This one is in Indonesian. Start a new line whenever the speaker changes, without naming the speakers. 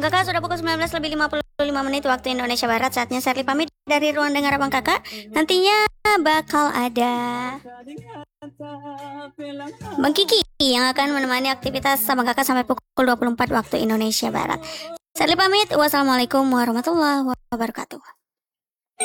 Kakak sudah pukul 19:55 waktu Indonesia Barat. Saatnya Sherly pamit dari ruang dengar abang kakak. Nantinya bakal ada Bang Kiki yang akan menemani aktivitas abang kakak sampai pukul 24 waktu Indonesia Barat. Sherly pamit. Wassalamualaikum warahmatullahi wabarakatuh.